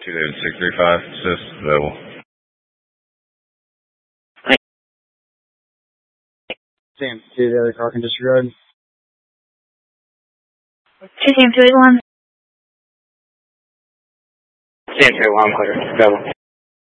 635, assist, available. Sam, to the other car can disregard. 2 Sam 281. Sam 281, clear. Available.